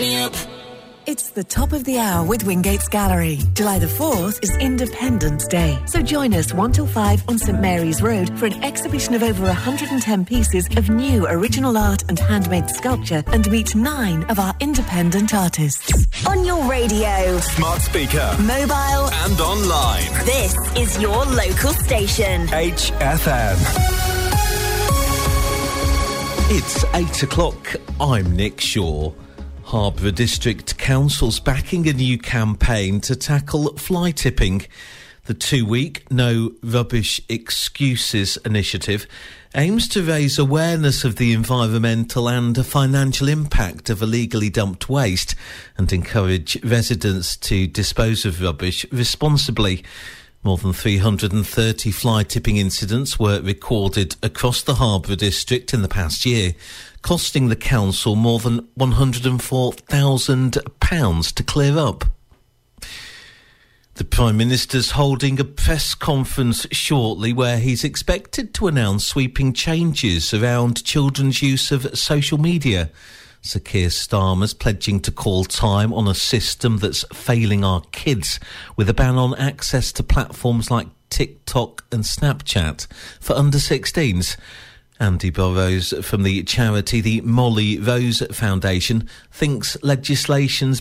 me up. It's the top of the hour with Wingate's Gallery. July the 4th is Independence Day. So join us 1 till 5 on St Mary's Road for an exhibition of over 110 pieces of new original art and handmade sculpture, and meet 9 of our independent artists. On your radio, smart speaker, mobile and online. This is your local station. HFM. It's 8 o'clock. I'm Nick Shaw. Harborough District Council's backing a new campaign to tackle fly tipping. The 2-week No Rubbish Excuses initiative aims to raise awareness of the environmental and financial impact of illegally dumped waste and encourage residents to dispose of rubbish responsibly. More than 330 fly tipping incidents were recorded across the Harborough District in the past year, costing the council more than £104,000 to clear up. The Prime Minister's holding a press conference shortly where he's expected to announce sweeping changes around children's use of social media. Sir Keir Starmer's pledging to call time on a system that's failing our kids, with a ban on access to platforms like TikTok and Snapchat for under-16s. Andy Burrows from the charity the Molly Rose Foundation thinks legislation's